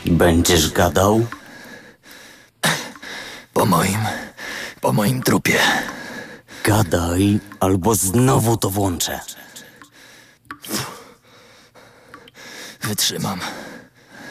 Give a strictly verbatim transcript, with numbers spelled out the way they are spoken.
Będziesz gadał? Po moim... po moim trupie. Gadaj, albo znowu to włączę. Wytrzymam.